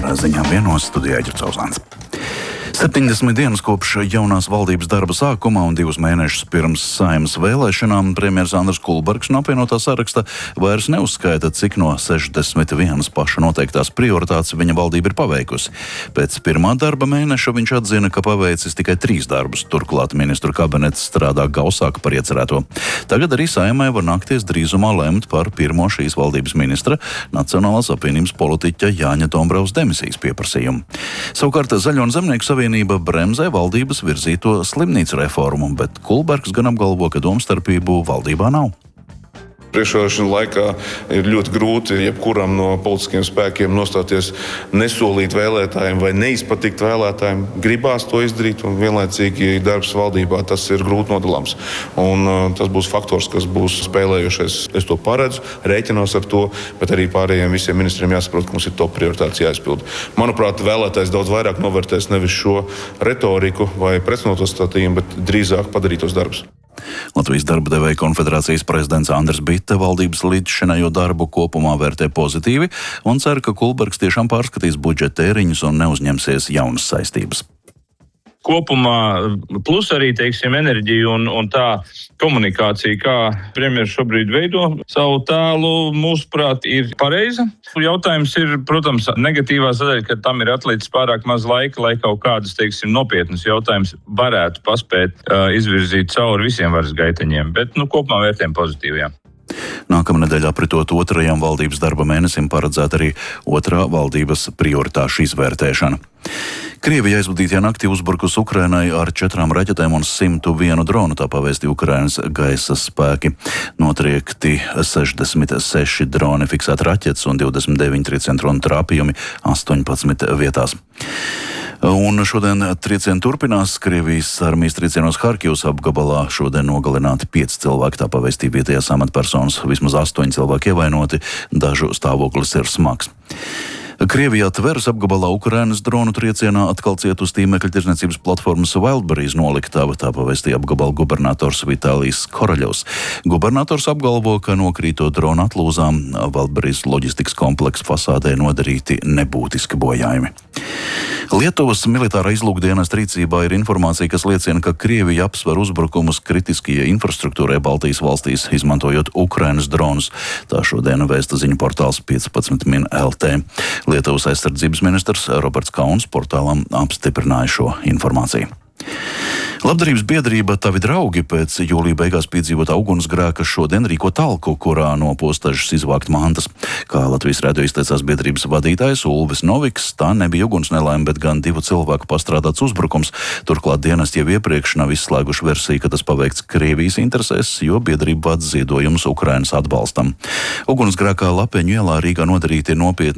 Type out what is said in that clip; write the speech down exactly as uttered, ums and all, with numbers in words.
ziņām vienos studijā Ģercauzāns. septiņdesmit dienas kopš jaunās valdības darba sākuma un divus mēnešus pirms Saeimas vēlēšanām premjers Andris Kulbergs no apvienotā saraksta vairs neuzskaita, cik no sešdesmit vienas paša noteiktās prioritātes viņa valdība ir paveikusi. Pēc pirmā darba mēneša viņš atzina, ka paveicis tikai trīs darbus, turklāt ministru kabinets strādā gausāk par iecerēto. Tagad arī Saeimai var nākties drīzumā lemt par pirmo šīs valdības ministra, Nacionālās apvienības politiķa Jāņa Dombrovas demisijas pieprasījumu. Savukārt Zaļo un Zemnieku savienība bremzē valdības virzīto slimnīcu reformu, bet Kulbergs gan apgalvo, ka domstarpību valdībā nav. Priekšvēlēšanu laikā ir ļoti grūti jebkuram no politiskiem spēkiem nostāties nesolīt vēlētājiem vai neizpatikt vēlētājiem. Gribās to izdarīt un vienlaicīgi darbs valdībā tas ir grūti nodalāms. Un uh, tas būs faktors, kas būs spēlējušies. Es to paredzu, rēķinos ar to, bet arī pārējiem visiem ministriem jāsaprot, ka mums ir top prioritātes jāizpilda. Manuprāt, vēlētājs daudz vairāk novērtēs nevis šo retoriku vai pretnostatījumu, bet drīzāk padarītos darbus. Latvijas darba devēja konfederācijas prezidents Andris Bitte valdības līdzšinējo darbu kopumā vērtē pozitīvi un cer, ka Kulbergs tiešām pārskatīs budžeta tēriņus un neuzņemsies jaunas saistības. Kopumā plus arī, teiksim, enerģija un, un tā komunikācija, kā premjeras šobrīd veido savu tēlu, mūsuprāt, ir pareiza. Jautājums ir, protams, negatīvā sadaļa, ka tam ir atlicis pārāk maz laika, lai kaut kādas, teiksim, nopietnas jautājumus varētu paspēt uh, izvirzīt cauri visiem varas gaiteņiem, bet, nu, kopumā vērtējam pozitīvi, jā. Nākamā nedēļā pritot otrajam valdības darba mēnesim paredzēta arī otrā valdības prioritāšu izvērtēšana. Krievija aizvadītajā naktī uzbrukus Ukrainai ar četrām raķetēm un simtu vienu dronu, tā pavēstīja Ukrainas gaisa spēki. Notriekti sešdesmit seši droni, fiksēti raķetes un divdesmit deviņi triecienu dronu trāpījumi astoņpadsmit vietās. Un šodien triecieni turpinās. Krievijas armijas triecienos Harkivas apgabalā šodien nogalināti pieci cilvēki, tā pavēstīja vietējās amatpersonas. Vismaz astoņi cilvēki ievainoti, dažu stāvoklis ir smags. Krievijā Tveras apgabalā Ukrainas dronu triecienā atkal ciet uz tīmekļa tirdzniecības platformas Wildberries noliktava, tā pavēstīja apgabala gubernators Vitālijs Koroļovs. Gubernators apgalvo, ka nokrītot dronu atlūzām Wildberries loģistikas kompleksa fasādē nodarīti nebūtiski bojājumi. Lietuvas militārā izlūkdienas rīcībā ir informācija, kas liecina, ka Krievija apsver uzbrukumus kritiskajai infrastruktūrai Baltijas valstīs, izmantojot Ukrainas dronus. Tā šodien vēsta ziņu portāls piecpadsmit min L T. Lietuvas aizsardzības ministrs Roberts Kauns portālam apstiprināja šo informāciju. Labdarības biedrība Tavi draugi pēc jūlija beigās piedzīvotā ugunsgrēka šodien rīko talku, kurā no postažas izvākt mantas. Kā Latvijas radio izteicās biedrības vadītājs Ulvis Noviks, tā nebija ugunsnelaime, bet gan divu cilvēku pastrādāts uzbrukums. Turklāt dienesti jau iepriekš nav izslēguši versiju, ka tas paveikts Krievijas interesēs, jo biedrība vāc ziedojumus Ukrainas atbalstam. Ugunsgrēkā Lapeņu ielā Rīgā nodarīti nopietni